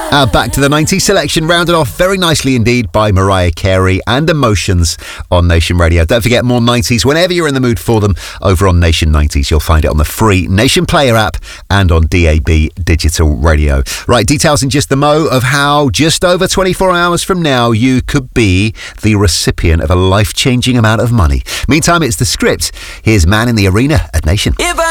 Back to the 90s selection, rounded off very nicely indeed by Mariah Carey and Emotions on Nation Radio. Don't forget more 90s whenever you're in the mood for them over on Nation 90s. You'll find it on the free Nation Player app and on DAB Digital Radio. Right, details in just the mo of how just over 24 hours from now you could be the recipient of a life-changing amount of money. Meantime, it's The Script. Here's Man in the Arena at Nation.